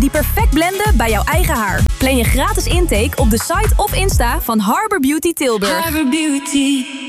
die perfect blenden bij jouw eigen haar. Plan je gratis intake op de site of Insta van Harbour Beauty Tilburg. Harbour Beauty.